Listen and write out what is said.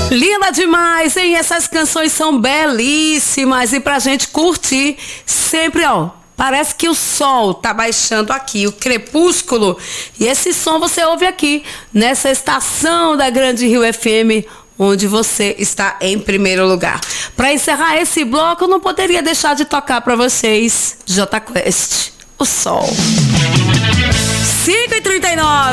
Linda demais, hein? Essas canções são belíssimas e pra gente curtir sempre, ó. Parece que o sol tá baixando aqui, o crepúsculo. E esse som você ouve aqui, nessa estação da Grande Rio FM, onde você está em primeiro lugar. Para encerrar esse bloco, eu não poderia deixar de tocar para vocês Jota Quest, o sol. 5h39.